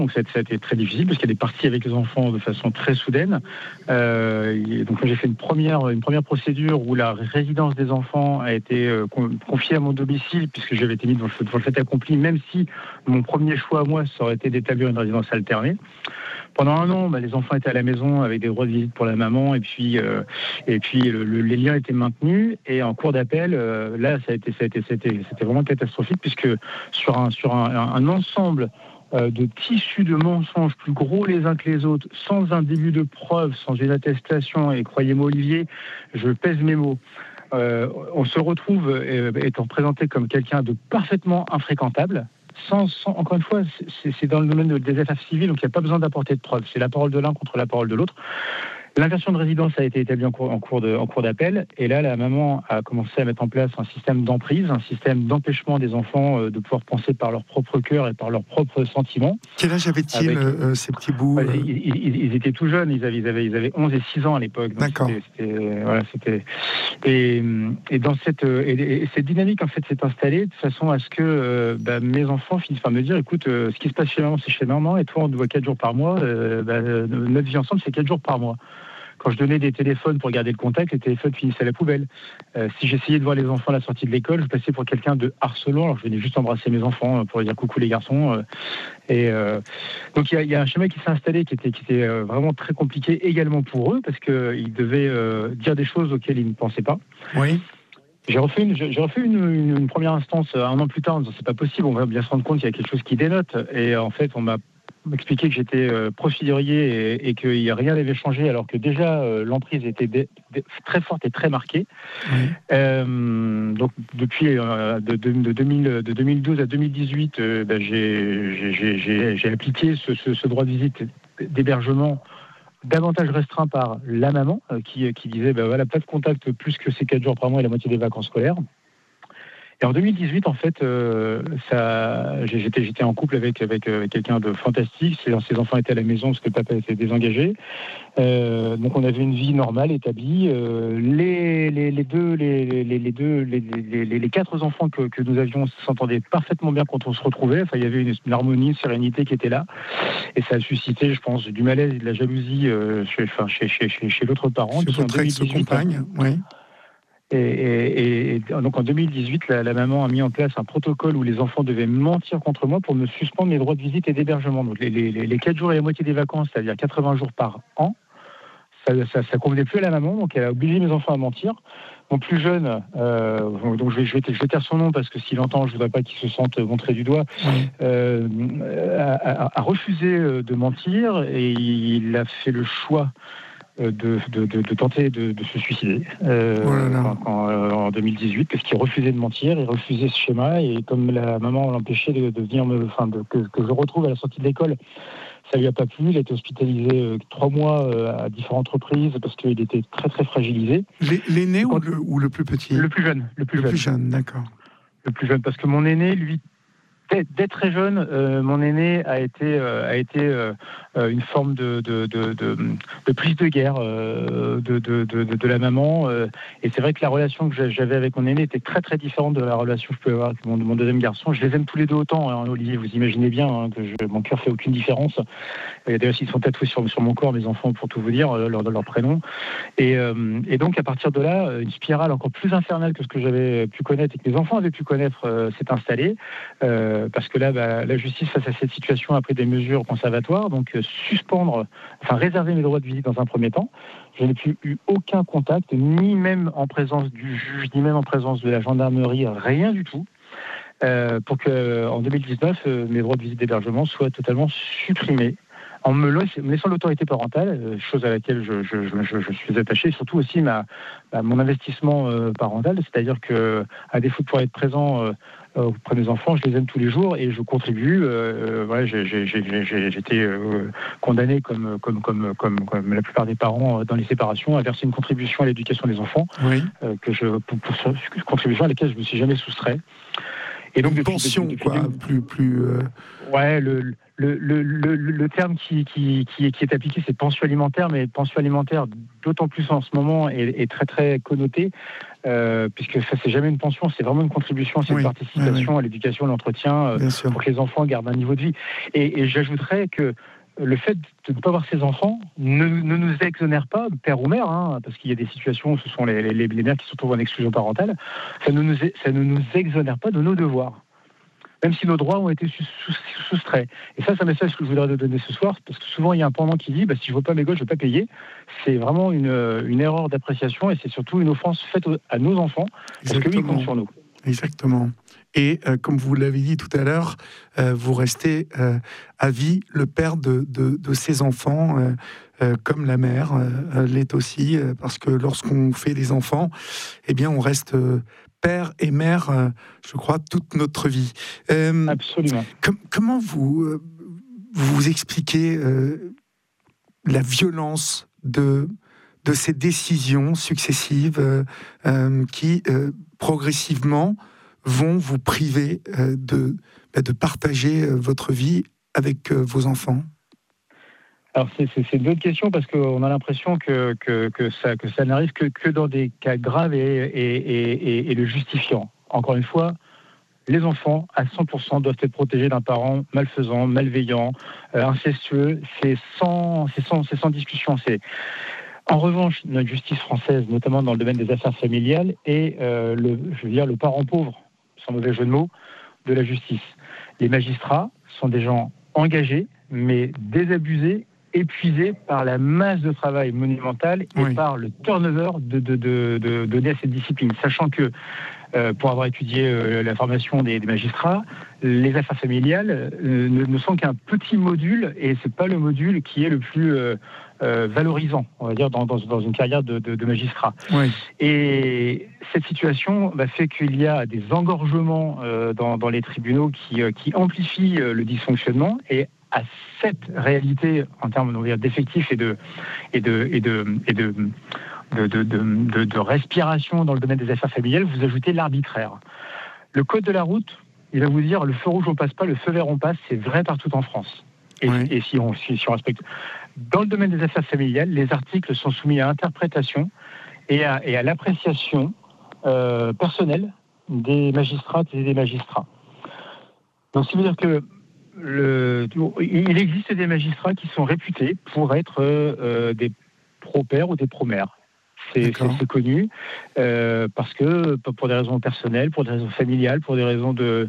Donc ça a été très difficile parce qu'elle est partie avec les enfants de façon très soudaine. Donc j'ai fait une première procédure où la résidence des enfants a été confiée à mon domicile puisque j'avais été mis devant le fait accompli, même si mon premier choix à moi, ça aurait été d'établir une résidence alternée. Pendant un an, les enfants étaient à la maison avec des droits de visite pour la maman et puis les liens étaient maintenus. Et en cours d'appel, là, c'était vraiment catastrophique puisque sur un ensemble de tissus de mensonges plus gros les uns que les autres, sans un début de preuve, sans une attestation, et croyez-moi Olivier, je pèse mes mots, on se retrouve étant présenté comme quelqu'un de parfaitement infréquentable. Encore une fois, c'est dans le domaine des affaires civiles, donc il n'y a pas besoin d'apporter de preuves. C'est la parole de l'un contre la parole de l'autre. L'inversion de résidence a été établie en cours d'appel, et là, la maman a commencé à mettre en place un système d'emprise, un système d'empêchement des enfants de pouvoir penser par leur propre cœur et par leurs propres sentiments. Quel âge avaient-ils, ces petits bouts ils étaient tout jeunes, ils avaient 11 et 6 ans à l'époque. D'accord. Et dans cette dynamique en fait s'est installée de façon à ce que mes enfants finissent par me dire, écoute, ce qui se passe chez maman, c'est chez maman, et toi on te voit 4 jours par mois, notre vie ensemble c'est 4 jours par mois. Quand je donnais des téléphones pour garder le contact, les téléphones finissaient à la poubelle. Si j'essayais de voir les enfants à la sortie de l'école, je passais pour quelqu'un de harcelant. Alors je venais juste embrasser mes enfants pour leur dire coucou les garçons. Donc il y a un schéma qui s'est installé qui était vraiment très compliqué également pour eux parce qu'ils devaient dire des choses auxquelles ils ne pensaient pas. Oui. J'ai refait une première instance un an plus tard en disant c'est pas possible, on va bien se rendre compte qu'il y a quelque chose qui dénote. Et en fait, on m'a expliqué que j'étais procédurier et que rien n'avait changé alors que déjà l'emprise était très forte et très marquée. Oui. Donc depuis de 2012 à 2018, j'ai appliqué ce droit de visite d'hébergement davantage restreint par la maman qui disait voilà, pas de contact plus que ces 4 jours par mois et la moitié des vacances scolaires. Et en 2018, en fait, j'étais en couple avec quelqu'un de fantastique. Ses enfants étaient à la maison parce que papa était désengagé. Donc on avait une vie normale, établie. Les 4 enfants que nous avions s'entendaient parfaitement bien quand on se retrouvait. Enfin, il y avait une harmonie, une sérénité qui était là. Et ça a suscité, je pense, du malaise et de la jalousie chez l'autre parent. Chez votre ex-compagne, oui. Et donc en 2018, la maman a mis en place un protocole où les enfants devaient mentir contre moi pour me suspendre mes droits de visite et d'hébergement. Donc les 4 jours et la moitié des vacances, c'est-à-dire 80 jours par an, ça convenait plus à la maman, donc elle a obligé mes enfants à mentir. Mon plus jeune, donc je vais taire son nom parce que s'il entend, je voudrais pas qu'il se sente montré du doigt, a refusé de mentir et il a fait le choix de tenter de se suicider en 2018 parce qu'il refusait de mentir, il refusait ce schéma et comme la maman l'empêchait de venir que je retrouve à la sortie de l'école, ça lui a pas plu. Il a été hospitalisé 3 mois à différentes reprises parce qu'il était très très fragilisé. L'aîné ou le plus petit? Le plus jeune. Le plus jeune, d'accord. Le plus jeune parce que mon aîné, lui, dès très jeune, mon aîné a été une forme de prise de guerre de la maman. Et c'est vrai que la relation que j'avais avec mon aîné était très très différente de la relation que je pouvais avoir avec mon deuxième garçon. Je les aime tous les deux autant, hein, Olivier, vous imaginez bien que mon cœur fait aucune différence. Et d'ailleurs, ils sont tatoués sur mon corps, mes enfants, pour tout vous dire, leur prénom. Et donc, à partir de là, une spirale encore plus infernale que ce que j'avais pu connaître et que mes enfants avaient pu connaître s'est installée. Parce que là, la justice, face à cette situation, a pris des mesures conservatoires, donc réserver mes droits de visite dans un premier temps. Je n'ai plus eu aucun contact, ni même en présence du juge, ni même en présence de la gendarmerie, rien du tout, pour qu'en 2019, mes droits de visite d'hébergement soient totalement supprimés. En me laissant l'autorité parentale, chose à laquelle je suis attaché, et surtout aussi mon investissement parental, c'est-à-dire que à défaut de pouvoir être présent auprès de mes enfants, je les aime tous les jours et je contribue. J'ai été condamné comme la plupart des parents dans les séparations à verser une contribution à l'éducation des enfants, contribution à laquelle je ne me suis jamais soustrait. Et donc, pension, Ouais, le terme qui est appliqué, c'est pension alimentaire, mais pension alimentaire, d'autant plus en ce moment, est très très connoté. puisque ça, c'est jamais une pension, c'est vraiment une contribution, c'est une participation à l'éducation, à l'entretien, pour que les enfants gardent un niveau de vie. Et j'ajouterais que le fait de ne pas voir ses enfants ne nous exonère pas, père ou mère, parce qu'il y a des situations où ce sont les mères qui se retrouvent en exclusion parentale, ça ne nous exonère pas de nos devoirs, même si nos droits ont été soustraits. Et ça, c'est un message que je voudrais donner ce soir, parce que souvent, il y a un pendant qui dit si je ne veux pas mes gosses, je ne vais pas payer. C'est vraiment une erreur d'appréciation, et c'est surtout une offense faite à nos enfants, parce que ils comptent sur nous. Exactement. Et comme vous l'avez dit tout à l'heure, vous restez à vie le père de ses enfants, comme la mère l'est aussi, parce que lorsqu'on fait des enfants, eh bien, on reste père et mère, je crois, toute notre vie. Absolument. Comment vous expliquez la violence de ces décisions successives qui, progressivement, vont vous priver de partager votre vie avec vos enfants? Alors c'est une bonne question, parce qu'on a l'impression que ça n'arrive que dans des cas graves et le justifiant. Encore une fois, les enfants, à 100%, doivent être protégés d'un parent malfaisant, malveillant, incestueux. C'est sans discussion. En revanche, notre justice française, notamment dans le domaine des affaires familiales, est le parent pauvre, sans mauvais jeu de mots, de la justice. Les magistrats sont des gens engagés, mais désabusés, épuisés par la masse de travail monumentale et par le turnover donné à cette discipline. Sachant que, pour avoir étudié la formation des magistrats, les affaires familiales ne sont qu'un petit module, et c'est pas le module qui est le plus valorisant, on va dire, dans une carrière de magistrat. Et cette situation fait qu'il y a des engorgements dans les tribunaux qui amplifient le dysfonctionnement, et à cette réalité en termes, on va dire, d'effectifs et de respiration dans le domaine des affaires familiales, vous ajoutez l'arbitraire. Le code de la route, il va vous dire le feu rouge on passe pas, le feu vert on passe. C'est vrai partout en France. Et si on respecte. Dans le domaine des affaires familiales, les articles sont soumis à interprétation et à l'appréciation personnelle des magistrates et des magistrats. Donc, ça veut dire que il existe des magistrats qui sont réputés pour être des pro-pères ou des pro-mères. C'est connu, parce que pour des raisons personnelles, pour des raisons familiales, pour des raisons de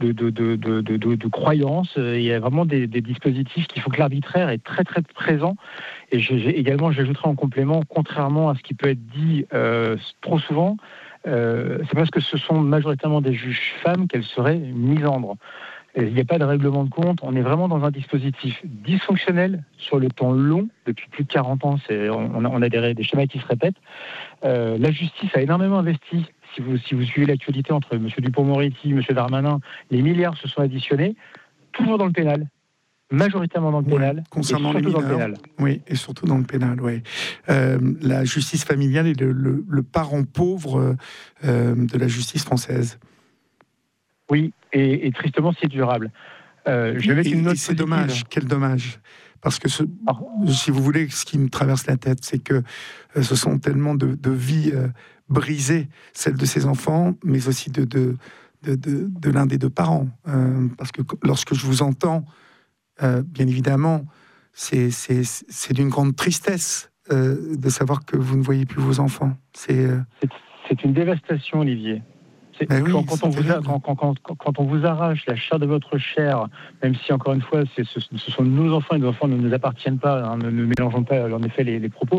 croyances, il y a vraiment des dispositifs qui font que l'arbitraire est très très présent. Et j'ajouterai en complément, contrairement à ce qui peut être dit trop souvent, c'est parce que ce sont majoritairement des juges femmes qu'elles seraient misandres. Il n'y a pas de règlement de compte, on est vraiment dans un dispositif dysfonctionnel sur le temps long, depuis plus de 40 ans, on a des schémas qui se répètent. La justice a énormément investi, si vous suivez l'actualité entre M. Dupond-Moretti, M. Darmanin, les milliards se sont additionnés, toujours dans le pénal, majoritairement dans le pénal, concernant les mineurs, dans le pénal. Oui, et surtout dans le pénal, oui. La justice familiale est le parent pauvre de la justice française. Oui, et tristement, c'est durable. Je vais mettre une note c'est dommage, quel dommage. Parce que, si vous voulez, ce qui me traverse la tête, c'est que ce sont tellement de vies brisées, celles de ces enfants, mais aussi de l'un des deux parents. Parce que lorsque je vous entends, bien évidemment, c'est d'une grande tristesse de savoir que vous ne voyez plus vos enfants. C'est une dévastation, Olivier. Quand on vous arrache la chair de votre chair, même si, encore une fois, ce sont nos enfants, et nos enfants ne nous appartiennent pas, ne mélangeons pas en effet les propos,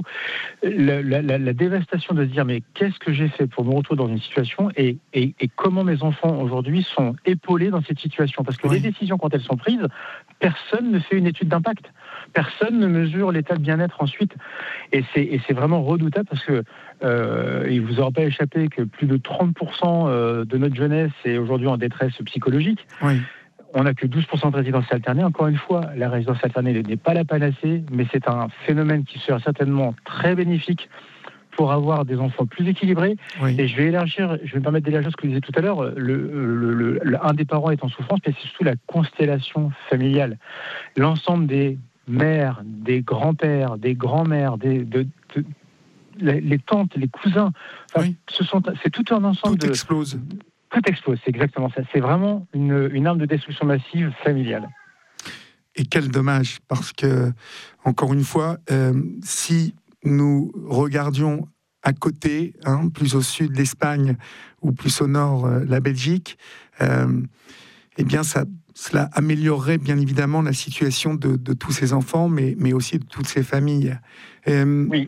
la dévastation de se dire mais qu'est-ce que j'ai fait pour me retrouver dans une situation, et comment mes enfants aujourd'hui sont épaulés dans cette situation, parce que les décisions, quand elles sont prises, personne ne fait une étude d'impact, personne ne mesure l'état de bien-être ensuite, et c'est vraiment redoutable, parce que il vous aura pas échappé que plus de 30% de notre jeunesse est aujourd'hui en détresse psychologique. On n'a que 12% de résidence alternée. Encore une fois, la résidence alternée n'est pas la panacée, mais c'est un phénomène qui sera certainement très bénéfique pour avoir des enfants plus équilibrés. Et je vais me permettre d'élargir ce que vous disiez tout à l'heure. Un des parents est en souffrance, mais c'est surtout la constellation familiale. L'ensemble des mères, des grands-pères, des grands-mères, les tantes, les cousins. Enfin, Oui. C'est tout un ensemble Tout explose. Tout explose, c'est exactement ça. C'est vraiment une arme de destruction massive familiale. Et quel dommage, parce que, encore une fois, si nous regardions à côté, plus au sud l'Espagne ou plus au nord la Belgique, eh bien cela améliorerait bien évidemment la situation de tous ces enfants, mais aussi de toutes ces familles. Oui.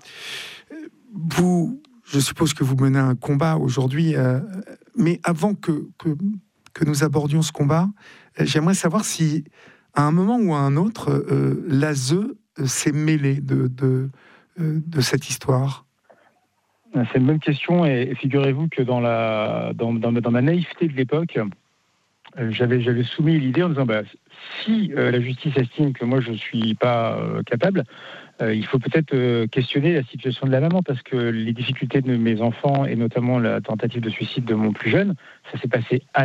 Je suppose que vous menez un combat aujourd'hui, mais avant que nous abordions ce combat, j'aimerais savoir si, à un moment ou à un autre, l'ASE s'est mêlé de cette histoire. C'est une bonne question, et figurez-vous que dans ma naïveté de l'époque, j'avais soumis l'idée en disant si la justice estime que moi je ne suis pas capable, il faut peut-être questionner la situation de la maman, parce que les difficultés de mes enfants, et notamment la tentative de suicide de mon plus jeune, ça s'est passé à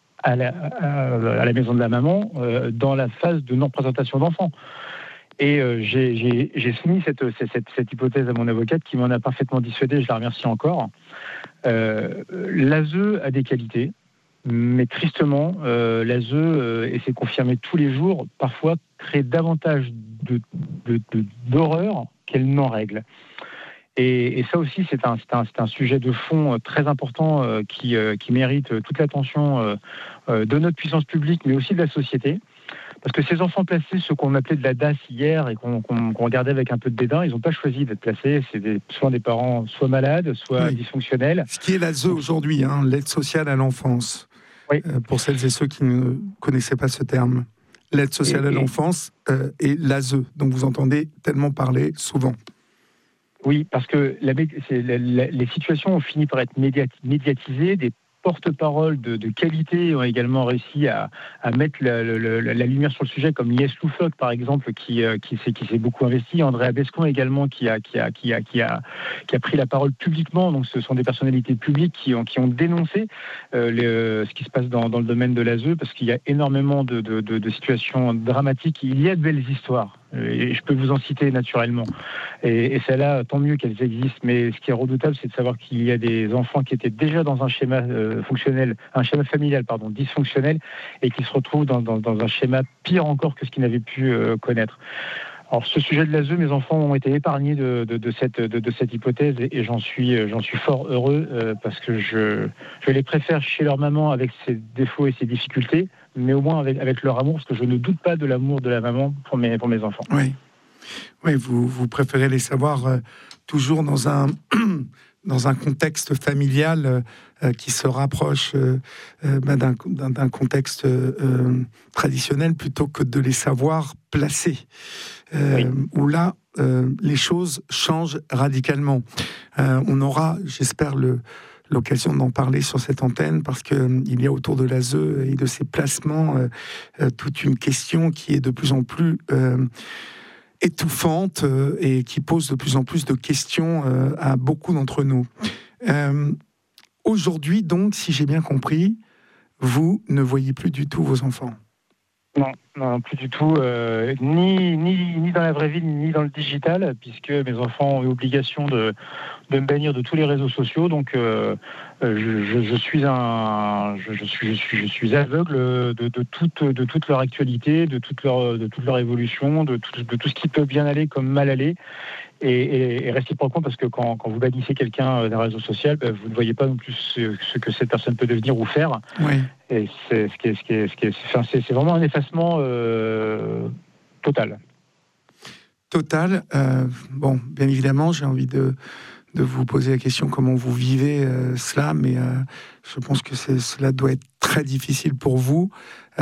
la maison de la maman, dans la phase de non-présentation d'enfants. Et j'ai soumis cette hypothèse à mon avocate, qui m'en a parfaitement dissuadé, je la remercie encore. L'ASE a des qualités, mais tristement, l'ASE, et c'est confirmé tous les jours, parfois crée davantage d'horreur qu'elle n'en règle. Et ça aussi, c'est un sujet de fond très important, qui mérite toute l'attention de notre puissance publique, mais aussi de la société. Parce que ces enfants placés, ceux qu'on appelait de la DAS hier et qu'on regardait avec un peu de dédain, ils n'ont pas choisi d'être placés. C'est soit des parents soit malades, soit dysfonctionnels. Ce qui est l'ASE aujourd'hui, l'aide sociale à l'enfance. Oui. Pour celles et ceux qui ne connaissaient pas ce terme. L'aide sociale à l'enfance et l'ASE, dont vous entendez tellement parler souvent. Oui, parce que les situations ont fini par être médiatisées. Des porte-parole de qualité ont également réussi à mettre la lumière sur le sujet, comme Lies Loufoque, par exemple, qui s'est beaucoup investi. Andrea Bescon également, qui a pris la parole publiquement. Donc, ce sont des personnalités publiques qui ont dénoncé ce qui se passe dans le domaine de l'ASE, parce qu'il y a énormément de situations dramatiques. Il y a de belles histoires. Et je peux vous en citer naturellement. Et celles-là, tant mieux qu'elles existent. Mais ce qui est redoutable, c'est de savoir qu'il y a des enfants qui étaient déjà dans un schéma familial dysfonctionnel, et qui se retrouvent dans un schéma pire encore que ce qu'ils n'avaient pu connaître. Alors, ce sujet de l'ASE, mes enfants ont été épargnés de cette hypothèse, et j'en suis fort heureux, parce que je les préfère chez leur maman, avec ses défauts et ses difficultés, mais au moins avec leur amour, parce que je ne doute pas de l'amour de la maman pour mes enfants. Oui, vous préférez les savoir toujours dans un contexte familial qui se rapproche d'un contexte traditionnel, plutôt que de les savoir placés, où là, les choses changent radicalement. On aura, j'espère, l'occasion d'en parler sur cette antenne, parce qu'il y a autour de l'ASE et de ses placements toute une question qui est de plus en plus étouffante, et qui pose de plus en plus de questions à beaucoup d'entre nous. Aujourd'hui, donc, si j'ai bien compris, vous ne voyez plus du tout vos enfants. Non, plus du tout, ni dans la vraie vie, ni dans le digital, puisque mes enfants ont eu obligation de me bannir de tous les réseaux sociaux. Donc, je suis aveugle de toute leur actualité, de toute leur évolution, de tout ce qui peut bien aller comme mal aller. Et réciproquement, parce que quand vous bannissez quelqu'un d'un réseau social, vous ne voyez pas non plus ce que cette personne peut devenir ou faire. Oui. Et c'est vraiment un effacement total. Total. Bon, bien évidemment, j'ai envie de vous poser la question comment vous vivez cela, mais je pense que cela doit être très difficile pour vous.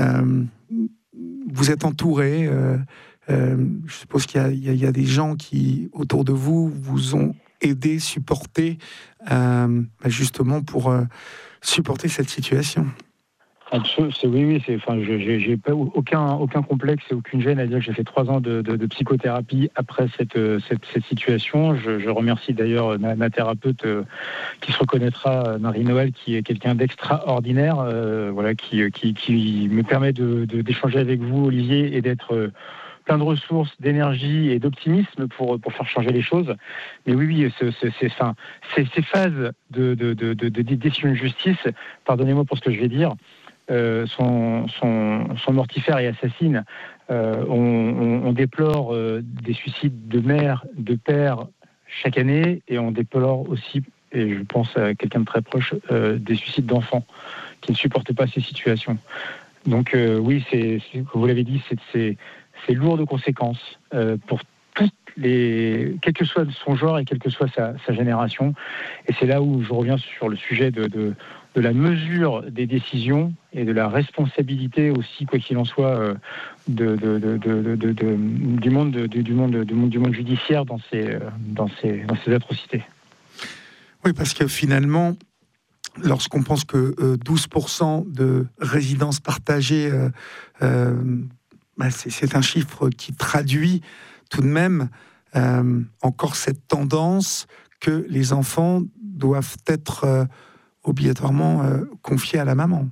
Vous êtes entouré. Je suppose qu'il y a des gens qui, autour de vous, vous ont aidé, supporté, justement pour supporter cette situation. Oui, j'ai pas aucun complexe et aucune gêne à dire que j'ai fait 3 ans de psychothérapie après cette situation. Je remercie d'ailleurs ma thérapeute, qui se reconnaîtra, Marie-Noël, qui est quelqu'un d'extraordinaire, qui me permet d'échanger avec vous, Olivier, et d'être plein de ressources, d'énergie et d'optimisme pour faire changer les choses. Mais oui, ces phases de décision de justice, pardonnez-moi pour ce que je vais dire, sont mortifères et assassines. On déplore des suicides de mères, de pères chaque année, et on déplore aussi, et je pense à quelqu'un de très proche, des suicides d'enfants qui ne supportent pas ces situations. Donc oui, comme vous l'avez dit, c'est lourd de conséquences pour quel que soit son genre et quelle que soit sa génération. Et c'est là où je reviens sur le sujet de la mesure des décisions et de la responsabilité aussi, quoi qu'il en soit, du monde judiciaire dans ces atrocités. Oui, parce que finalement, lorsqu'on pense que 12% de résidences partagées, c'est un chiffre qui traduit tout de même encore cette tendance que les enfants doivent être obligatoirement confiés à la maman.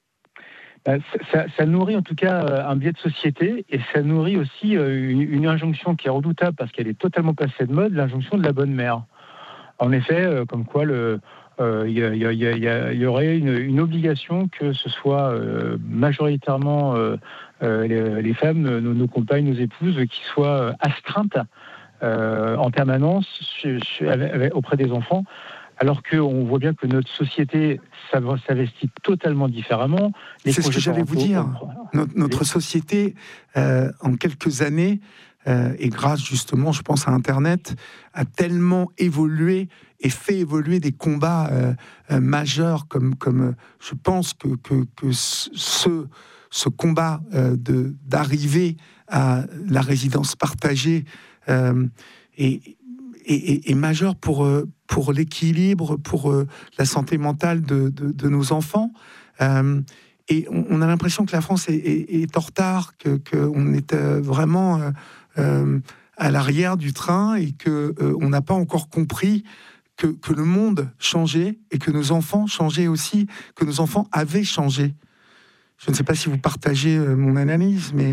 Ça nourrit en tout cas un biais de société, et ça nourrit aussi une injonction qui est redoutable parce qu'elle est totalement passée de mode, l'injonction de la bonne mère. En effet, comme quoi il y aurait une obligation que ce soit majoritairement les femmes, nos compagnes, nos épouses, qui soient astreintes en permanence auprès des enfants, alors qu'on voit bien que notre société s'investit totalement différemment. C'est ce que j'allais vous dire. Notre société, en quelques années, et grâce justement, je pense, à Internet, a tellement évolué et fait évoluer des combats majeurs, comme je pense que ce combat d'arriver à la résidence partagée est majeur pour l'équilibre, pour la santé mentale de nos enfants. Et on a l'impression que la France est en retard, qu'on est vraiment à l'arrière du train, et qu'on n'a pas encore compris que le monde changeait et que nos enfants changeaient aussi, que nos enfants avaient changé. Je ne sais pas si vous partagez mon analyse, mais...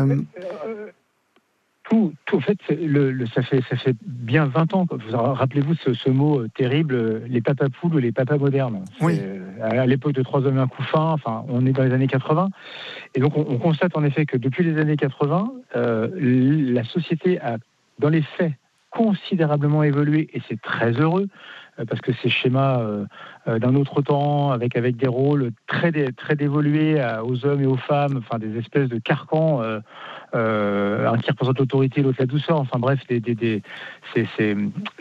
Tout, en fait, ça fait bien 20 ans. Rappelez-vous ce mot terrible, les papapoules ou les papas modernes. Oui. À l'époque de 3 hommes et un couffin, enfin, on est dans les années 80. Et donc, on constate en effet que depuis les années 80, la société a, dans les faits, considérablement évolué, et c'est très heureux, parce que ces schémas d'un autre temps, avec des rôles très dévolués aux hommes et aux femmes, enfin des espèces de carcans, un qui représente l'autorité, l'autre la douceur, enfin bref, c'est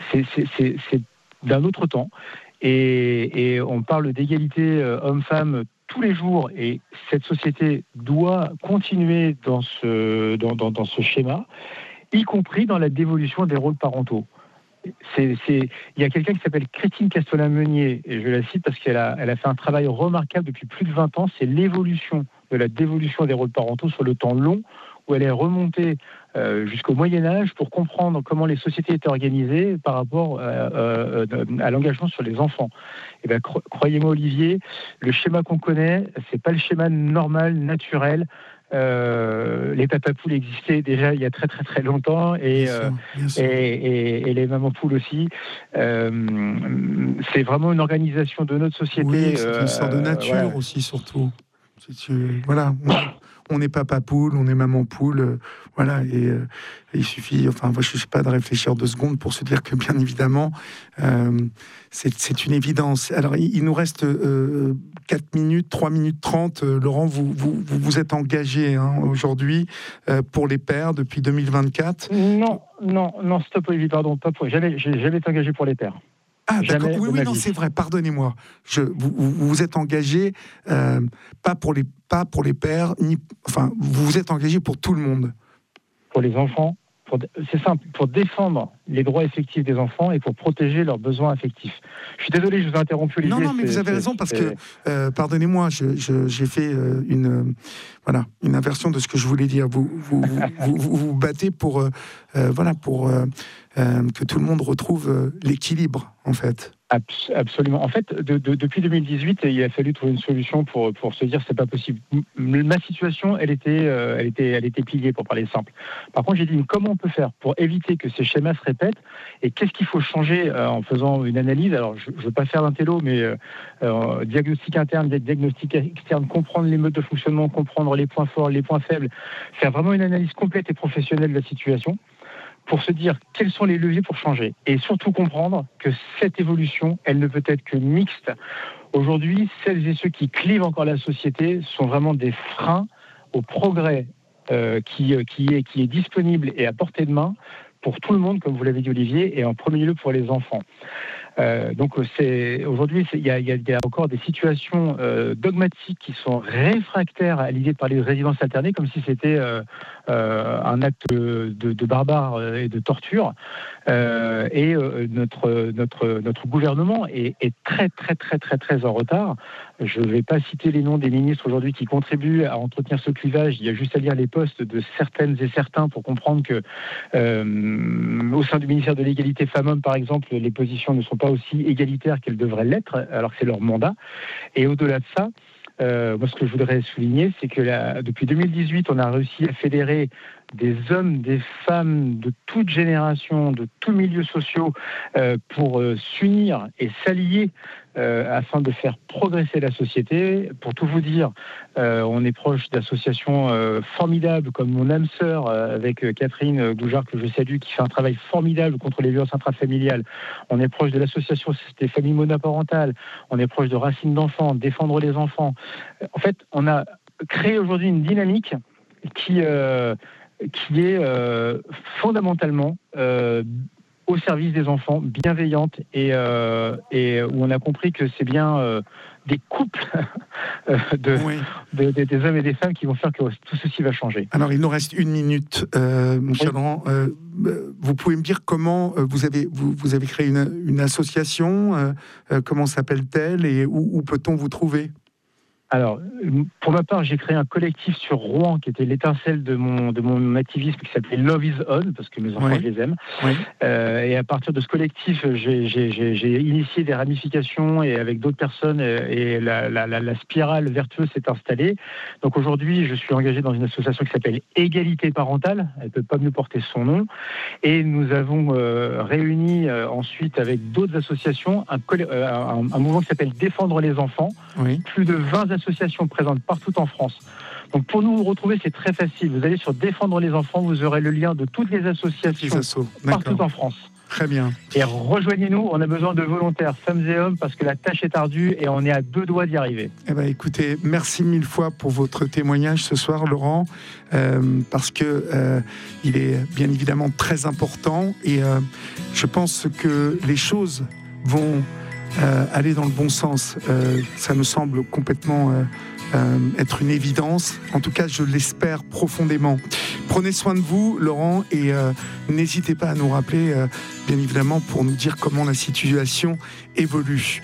d'un autre temps. Et on parle d'égalité homme-femme tous les jours, et cette société doit continuer dans ce schéma, y compris dans la dévolution des rôles parentaux. Il y a quelqu'un qui s'appelle Christine Castellan-Meunier, et je la cite parce qu'elle a fait un travail remarquable depuis plus de 20 ans, c'est l'évolution de la dévolution des rôles parentaux sur le temps long, où elle est remontée jusqu'au Moyen-Âge pour comprendre comment les sociétés étaient organisées par rapport à l'engagement sur les enfants. Et bien, croyez-moi, Olivier, le schéma qu'on connaît, c'est pas le schéma normal, naturel. Les papapoules existaient déjà il y a très très très longtemps, et les mamans poules aussi. C'est vraiment une organisation de notre société. Oui, c'est une sorte de nature aussi, surtout. Voilà. On est papa poule, on est maman poule, voilà, et il suffit, enfin, je ne sais pas, de réfléchir 2 secondes pour se dire que, bien évidemment, c'est une évidence. Alors, il nous reste 4 minutes, 3 minutes 30. Laurent, vous êtes engagé aujourd'hui pour les pères depuis 2024. Non, stop, Olivier, pardon, j'ai jamais été engagé pour les pères. Ah, d'accord. Oui, non, c'est vrai. Pardonnez-moi. Vous êtes engagé pas pour les pères, vous vous êtes engagé pour tout le monde. Pour les enfants. C'est simple, pour défendre les droits effectifs des enfants et pour protéger leurs besoins affectifs. Je suis désolé, je vous ai interrompu, Olivier. Non, mais vous avez raison, parce que, pardonnez-moi, j'ai fait une inversion de ce que je voulais dire. Vous vous battez pour que tout le monde retrouve l'équilibre, en fait. Absolument. En fait, depuis 2018, il a fallu trouver une solution pour se dire c'est pas possible. Ma situation, elle était pliée, pour parler simple. Par contre, j'ai dit comment on peut faire pour éviter que ces schémas se répètent et qu'est-ce qu'il faut changer en faisant une analyse. Alors, je ne veux pas faire d'intello, mais diagnostic interne, diagnostic externe, comprendre les modes de fonctionnement, comprendre les points forts, les points faibles, faire vraiment une analyse complète et professionnelle de la situation, pour se dire quels sont les leviers pour changer. Et surtout comprendre que cette évolution, elle ne peut être que mixte. Aujourd'hui, celles et ceux qui clivent encore la société sont vraiment des freins au progrès qui est disponible et à portée de main pour tout le monde, comme vous l'avez dit Olivier, et en premier lieu pour les enfants. Donc aujourd'hui, il y a encore des situations dogmatiques qui sont réfractaires à l'idée de parler de résidence alternée, comme si c'était un acte de barbare et de torture. Et notre gouvernement est très en retard. Je ne vais pas citer les noms des ministres aujourd'hui qui contribuent à entretenir ce clivage. Il y a juste à lire les postes de certaines et certains pour comprendre que au sein du ministère de l'égalité femmes-hommes, par exemple, les positions ne sont pas aussi égalitaires qu'elles devraient l'être, alors que c'est leur mandat. Et au-delà de ça, moi, ce que je voudrais souligner, c'est que depuis 2018, on a réussi à fédérer des hommes, des femmes de toute génération, de tous milieux sociaux, pour s'unir et s'allier afin de faire progresser la société. Pour tout vous dire, on est proche d'associations formidables comme mon âme sœur avec Catherine Goujard, que je salue, qui fait un travail formidable contre les violences intrafamiliales. On est proche de l'association des familles monoparentales. On est proche de Racines d'enfants, Défendre les enfants. En fait, on a créé aujourd'hui une dynamique qui est fondamentalement au service des enfants, bienveillante et où on a compris que c'est bien des couples des hommes et des femmes qui vont faire que tout ceci va changer. Alors, il nous reste 1 minute, mon cher Laurent. Vous pouvez me dire comment vous avez créé une association, comment s'appelle-t-elle et où peut-on vous trouver ? Alors, pour ma part, j'ai créé un collectif sur Rouen qui était l'étincelle de mon activisme, qui s'appelait Love is On, parce que mes enfants, je les aime. Oui. Et à partir de ce collectif, j'ai initié des ramifications et avec d'autres personnes, et la spirale vertueuse s'est installée. Donc aujourd'hui, je suis engagé dans une association qui s'appelle Égalité Parentale. Elle ne peut pas mieux porter son nom. Et nous avons réuni ensuite avec d'autres associations un mouvement qui s'appelle Défendre les enfants. Oui. Plus de 20 associations présentes partout en France. Donc pour nous retrouver, c'est très facile. Vous allez sur Défendre les enfants, vous aurez le lien de toutes les associations partout en France. Très bien. Et rejoignez-nous, on a besoin de volontaires, femmes et hommes, parce que la tâche est ardue et on est à 2 doigts d'y arriver. Eh bien, écoutez, merci 1000 fois pour votre témoignage ce soir, Laurent, parce que il est bien évidemment très important et je pense que les choses vont aller dans le bon sens. Ça me semble complètement être une évidence. En tout cas, je l'espère profondément. Prenez soin de vous, Laurent, et n'hésitez pas à nous rappeler, bien évidemment, pour nous dire comment la situation évolue.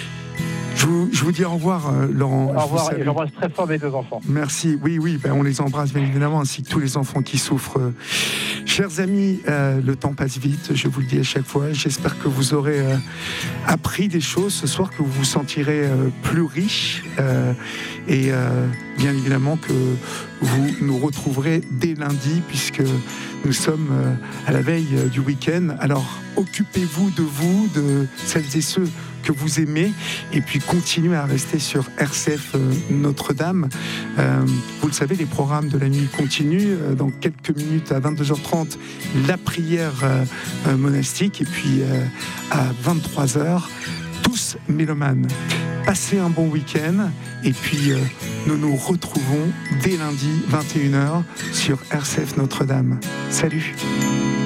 Je vous dis au revoir, Laurent. Au revoir, et j'embrasse très fort mes 2 enfants. Merci, oui, on les embrasse bien évidemment, ainsi que tous les enfants qui souffrent. Chers amis, le temps passe vite, je vous le dis à chaque fois. J'espère que vous aurez appris des choses ce soir, que vous vous sentirez plus riche et bien évidemment que vous nous retrouverez dès lundi, puisque nous sommes à la veille du week-end. Alors, occupez-vous, de celles et ceux que vous aimez, et puis continuez à rester sur RCF Notre-Dame. Vous le savez, les programmes de la nuit continuent. Dans quelques minutes, à 22h30, la prière monastique, et puis à 23h, tous mélomanes. Passez un bon week-end, et puis nous nous retrouvons dès lundi 21h sur RCF Notre-Dame. Salut!